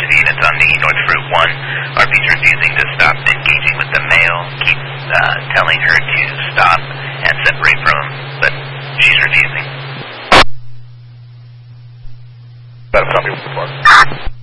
of the units on the North Route 1. RP's refusing to stop engaging with the male, keeps telling her to stop and separate from him, but she's refusing. That's something before.